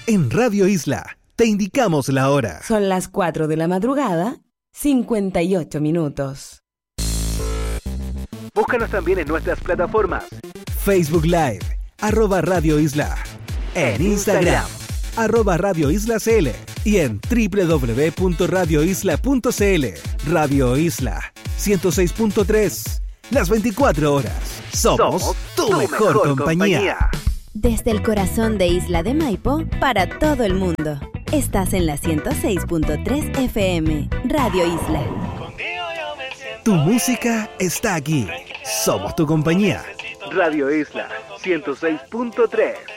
En Radio Isla te indicamos la hora. Son las 4 de la madrugada, 58 minutos. Búscanos también en nuestras plataformas. Facebook Live, @Radio Isla. En Instagram, @Radio Isla CL. Y en www.radioisla.cl. Radio Isla 106.3. Las 24 horas. Somos tu mejor compañía. Desde el corazón de Isla de Maipo, para todo el mundo. Estás en la 106.3 FM, Radio Isla. Tu música está aquí. Somos tu compañía. Radio Isla 106.3.